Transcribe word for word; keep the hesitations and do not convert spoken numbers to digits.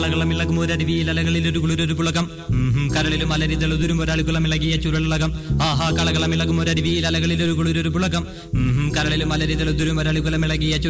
കളകളമിളകും ഒരരുവിയിൽ അലകളിൽ ഒരു കുളിരൊരു പുളകം കരളിലും അലരിതളുതുരും ഒരാളുകളമിളകിയ ചുരുളകം ആഹാ കളകളമിളകും ഒരരുവിയിൽ അലകളിൽ ഒരു കുളിരൊരു പുളകം കരളിലും അലരിതളുതുരും ഒരാളുകളമിളകിയ